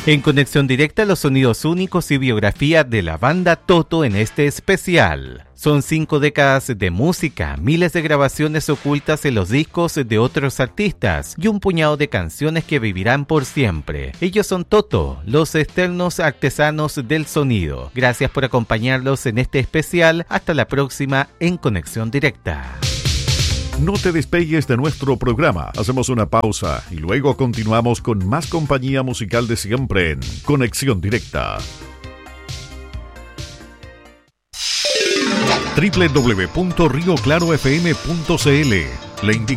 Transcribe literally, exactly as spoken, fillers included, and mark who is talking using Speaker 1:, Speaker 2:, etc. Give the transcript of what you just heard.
Speaker 1: En Conexión Directa, los sonidos únicos y biografía de la banda Toto en este especial. Son cinco décadas de música, miles de grabaciones ocultas en los discos de otros artistas y un puñado de canciones que vivirán por siempre. Ellos son Toto, los externos artesanos del sonido. Gracias por acompañarlos en este especial. Hasta la próxima en Conexión Directa.
Speaker 2: No te despegues de nuestro programa. Hacemos una pausa y luego continuamos con más compañía musical de siempre en Conexión Directa. doble u doble u doble u punto rio claro f m punto c l. Le indica